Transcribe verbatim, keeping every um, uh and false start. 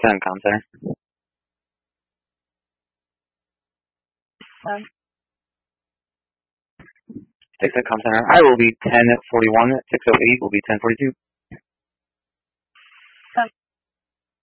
ten, comm center. Um, six at comm center. I will be ten forty-one. six oh eight will be ten forty-two.